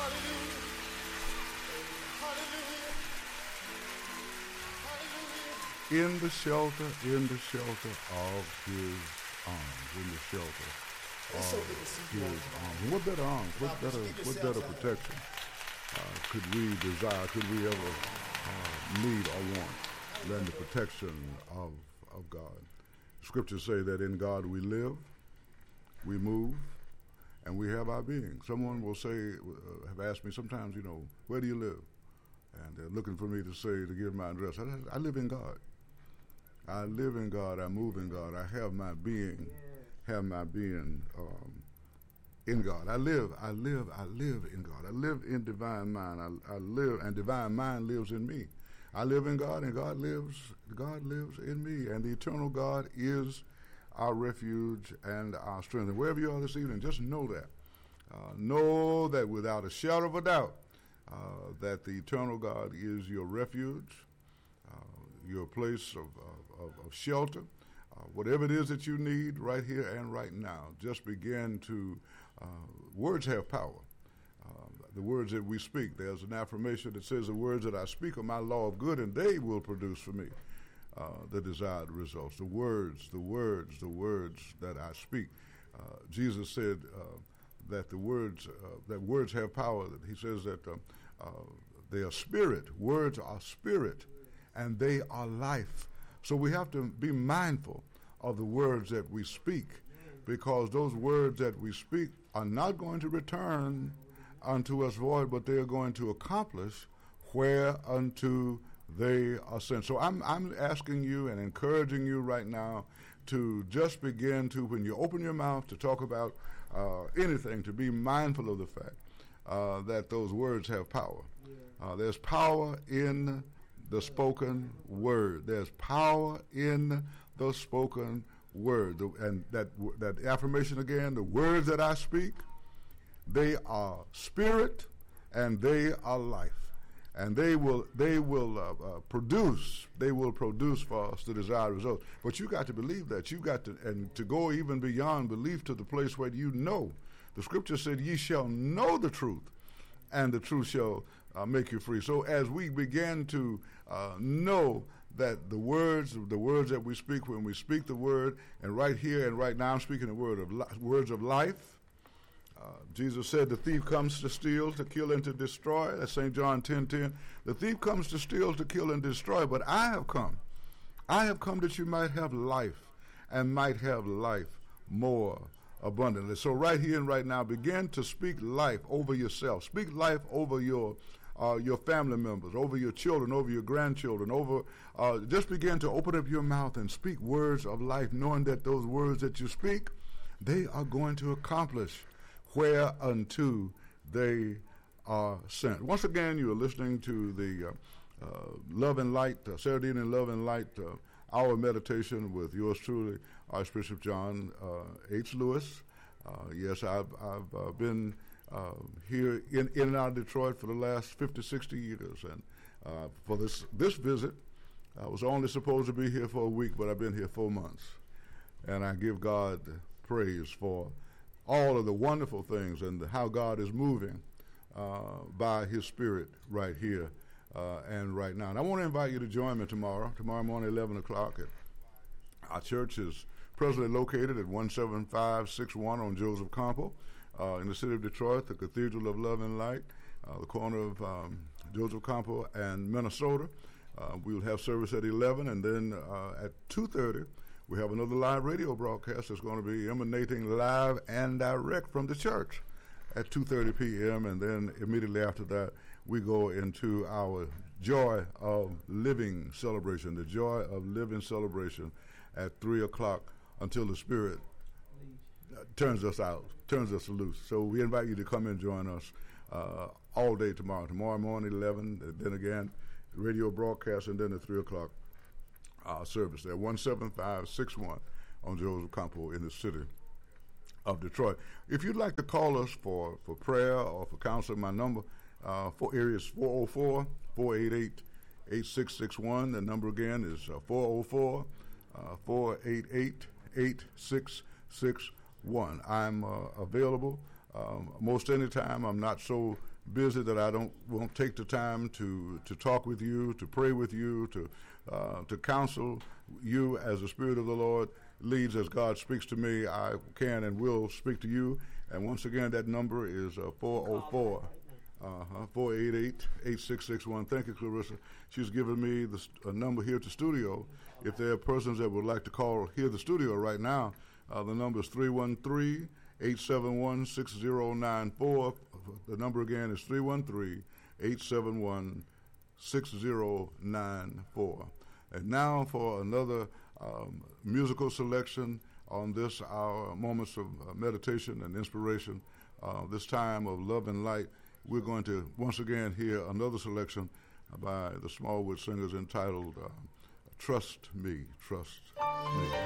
In the shelter of his arms, in the shelter of his arms. What better arms? What better protection could we desire, could we ever need or want than the protection of God? Scriptures say that in God we live, we move, and we have our being. Someone will say, have asked me sometimes, where do you live? And they're looking for me to give my address. I live in God. I live in God. I move in God. I have my being, in God. I live in God. I live in divine mind. I live, and divine mind lives in me. I live in God, and God lives in me. And the eternal God is our refuge and our strength. And wherever you are this evening, just know that. Know that without a shadow of a doubt, that the eternal God is your refuge, your place of shelter. Whatever it is that you need right here and right now, just begin to, words have power. The words that we speak, there's an affirmation that says, the words that I speak are my law of good, and they will produce for me the desired results. The words that I speak. Jesus said that words have power. He says that they are spirit. Words are spirit, and they are life. So we have to be mindful of the words that we speak, because those words that we speak are not going to return unto us void, but they are going to accomplish whereunto they are sent. So I'm asking you and encouraging you right now to just begin to, when you open your mouth to talk about anything, to be mindful of the fact that those words have power. There's power in the spoken word. There's power in the spoken word. And that affirmation again, the words that I speak, they are spirit and they are life. And they will produce for us the desired results. But you got to believe that. You got to, and to go even beyond belief to the place where you know. The scripture said, ye shall know the truth, and the truth shall make you free. So as we begin to know that the words that we speak, when we speak the word, and right here and right now I'm speaking the words of life. Jesus said the thief comes to steal, to kill, and to destroy. That's St. John 10:10. The thief comes to steal, to kill, and destroy, but I have come that you might have life, and might have life more abundantly. So right here and right now, begin to speak life over yourself. Speak life over your family members, over your children, over your grandchildren, just begin to open up your mouth and speak words of life, knowing that those words that you speak, they are going to accomplish whereunto they are sent. Once again, you are listening to the Love and Light, Saturday evening Love and Light, hour meditation with yours truly, Archbishop John H. Lewis. Yes, I've been here in and out of Detroit for the last 50, 60 years. And for this visit, I was only supposed to be here for a week, but I've been here 4 months. And I give God praise for all of the wonderful things and how God is moving by His Spirit right here and right now. And I want to invite you to join me tomorrow morning, 11 o'clock. Our church is presently located at 17561 on Joseph Campo in the city of Detroit, the Cathedral of Love and Light, the corner of Joseph Campo and Minnesota. We will have service at 11, and then at 2:30, we have another live radio broadcast that's going to be emanating live and direct from the church at 2:30 p.m. And then immediately after that, we go into our Joy of Living celebration, the Joy of Living celebration at 3 o'clock until the Spirit turns us loose. So we invite you to come and join us all day tomorrow. Tomorrow morning, 11, then again, radio broadcast, and then the 3 o'clock service there, 17561 on Joseph Campo in the city of Detroit. If you'd like to call us for prayer or for counseling, my number for areas 404-488-8661. The number again is 404-488-8661. I'm available most anytime. I'm not so busy that I won't take the time to talk with you, to pray with you, to counsel you as the Spirit of the Lord leads. As God speaks to me, I can and will speak to you. And once again, that number is 404 488-8661. Thank you, Clarissa. She's given me a number here at the studio. If there are persons that would like to call here at the studio right now, the number is 313-871-6094. The number again is 313-871-6094. And now for another musical selection on this, our moments of meditation and inspiration, this time of love and light. We're going to once again hear another selection by the Smallwood Singers entitled Trust Me, Trust Me.